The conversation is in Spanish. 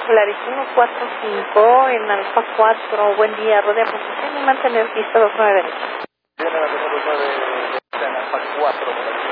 Solaris 145 en Alfa 4. Buen día, rodea posición y mantener pista 29 derecha. Viene la 29 en Alfa 4.